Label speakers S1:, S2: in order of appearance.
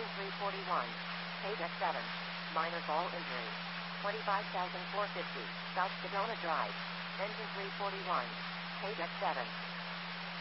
S1: Engine 341. Page X7. Minor ball injury. 25,450. South Sedona Drive. Engine 341. Page X7.